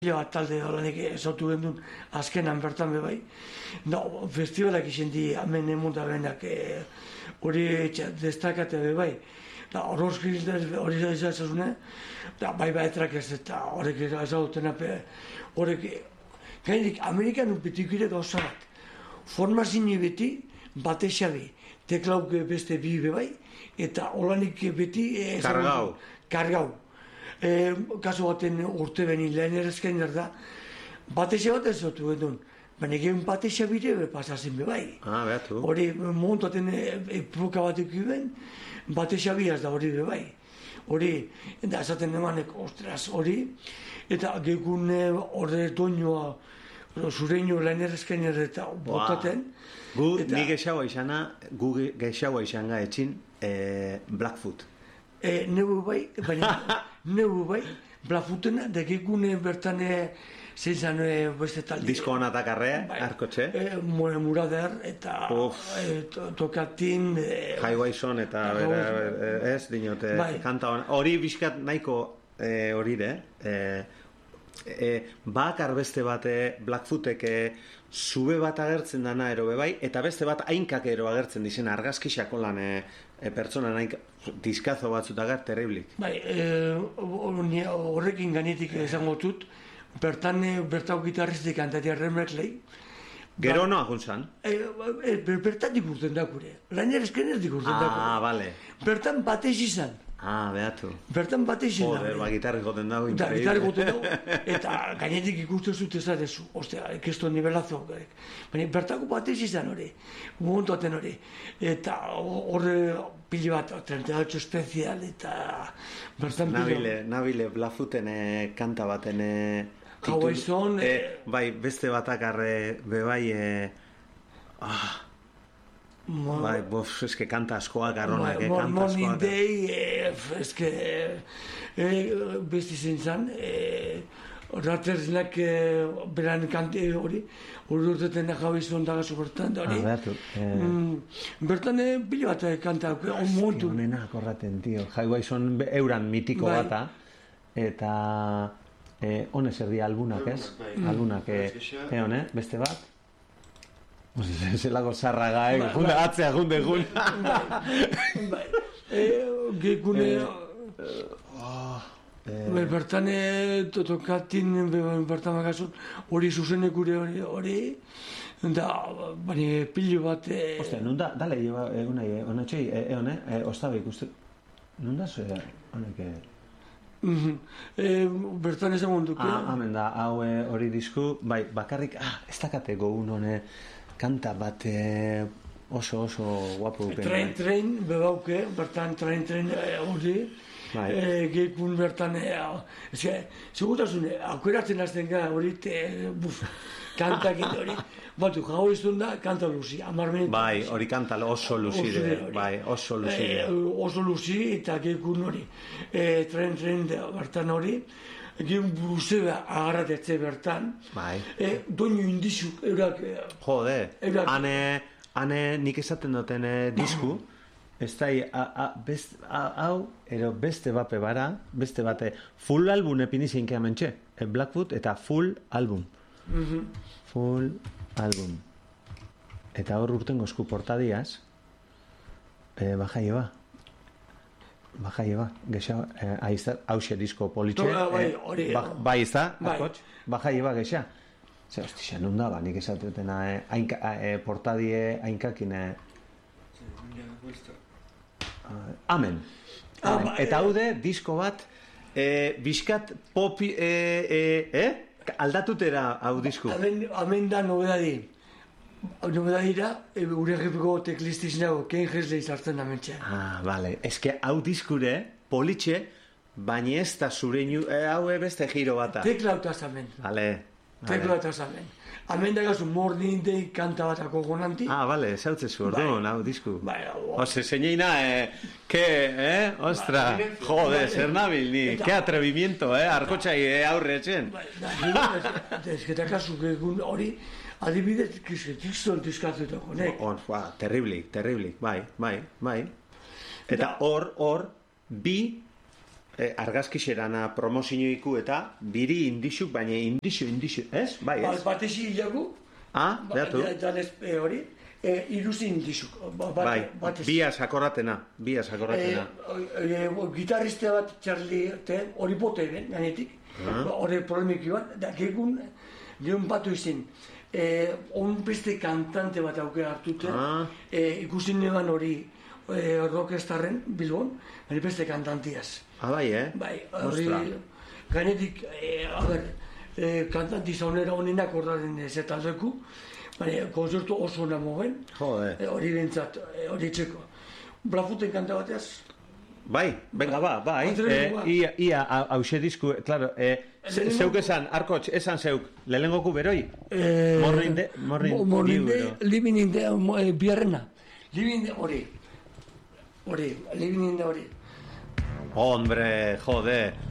bat talde holanik esotu gendun azkenan bertan bebai. No, festivalak izan di hemen emunta benak hori destakate bebai. Da, hori ezazune, da, bai etrak ez eta horrek ezagutena horrek, gainik, Amerikan betikire gauza bat. Formazini beti, bate xabi, teklauk beste bi bebai, eta holanik beti... Kargau. Kasu baten urte benin lehen erazkain da, batexe bat ez zotu edun, baina egin batexe bide pasazen bebai. Behatu. Hori, montaten epoka bat ekuben, batexe biaz da hori bebai. Hori, eta esaten emanek, ostras, hori, eta gekun horre doinoa, zureino lehen erazkain eta botaten. Ni gexaua izana etxin Blackfoot. Neu bai, Blackfootena, da gekune bertan zein beste talde. Disko hona takarre, arkotxe? Murader, eta Tokatin... Highwayson, eta ez, dinote, kanta hona. Hori bizkat nahiko hori de, bakar beste bate Blackfootek zube bat agertzen dana ero bebai, eta beste bat ainkak ero agertzen dizen argazkixako lan pertsona naik diskazo batzutagar terriblik. Horrekin ganetik esango tut, bertako gitarristik kantatia Remerkley. Gero no aguntzan? Bertatik urten dakure. Lainer eskenerdik urten dakure. Bale. Bertan batez izan. Behatu. Bertan batez izan. Joder, gitarri joten dago. Gitarri joten dago. Eta gainetik ikusten zut ezadezu. Ostia, kesto nivelazo. Baina bertako batez izan hori. Montoaten hori. Eta horre pili bat, 38 espezial, eta bertan pili. Nabile Blackfooten kanta baten... Highwayson... Bai, beste batakarre bebai... Bai, eske kanta askoak, arronak, kanta askoak. Morning Day, eske... Besti zintzen, Ratersnak beran kante hori, hori urteten Highwayson dagazu bertan, da hori. Bertan pili bat kanta, onmontu. Honena akorraten, tio. Highwayson euran mitiko bata, eta... Honez erdi albunak, ez? Albunak, beste bat? Zelako zarraga, atzea junde gun. Bai, gekune... Bertan Tokatin, bertan magazun, hori zuzenekure hori, eta baina pilo bat... Ostia, nunda, dale, honetxei, ostabe ikuste... Nunda zue, honek... Bertan esan monduke. Hemen da, hau hori disku, bai, bakarrik, ez dakate gogun hone kanta bat oso guapo duken. Train, bebauke, bertan train hori, gekun bertan, segutasun, aukeratzen azten gara hori, kantak hori, batu, jau iztun da, kanta luzi, 10 minutu. Bai, hori kanta oso luzi, bai, oso luzi. Oso luzi, eta gekun hori, train bertan hori, egin bruzea agarratetze bertan, doinu indizuk, eurak... Jode, hane nik esaten duten disku, ez da, hau, ero beste bape bara, beste bate, full album epinizien kea mentxe, Blackfoot eta full album. Full album. Eta hor urtengo esku portadiaz, baja lleva, gexa, hause disko politxe, bai izta, baja lleva gexa. Zer, hostia, nunda ba, nik esatutena, portadie ainkakine... Amen. Eta haude, disko bat, bizkat popi, aldatutera hau disku. Amen da nobedadi. Nobedadira, gure egipeko teklistiz nago, Ken Hesley zartzen da mentxe. Bale. Eske hau diskure, politxe, baina ez da zure hau beste giro bata. Teklautaz amen. Bale. Teklautaz amen. Amen da gazu Morning Day kanta batako gonanti. Bale, zautzezu, orduan, hau disku. Ose, zeineina, ostra, jode, zer nabil, ni, ke atrevimiento, arkotxai aurre etxen. Ez que takazu, hori, adibidez, kriston diskatzetako, nek? Terriblik, bai. Eta hor, bi argazkixerana promozioiku eta biri indixuk, baina indixu, ez? Bai, ez? Batezi hilagu. Beatu. Janez hori. Iruzi indixuk. Bai, bia sakorratena. Gitarriste bat Charlie hori bote ben, ganetik. Hori problemik joan. Da, gegun, lehun batu izin. Beste kantante bat auke hartute. Ikusin neban hori rockstarren Bilbon, beste kantantiaz. Bai, Bai, hori, ganetik, kantanti zaunera honenak ordaren zetaldeku, baina konzertu oso namo ben, hori bentsat, hori txeko. Blafuten kanta bateaz? Bai, venga, bai. Ia, hause disku, claro, zeuk esan, Arkotx, esan zeuk, lehengoku beroi? Morrinde, living in the, biarrena. Living in the, hori, living in the hori. Hombre, jode.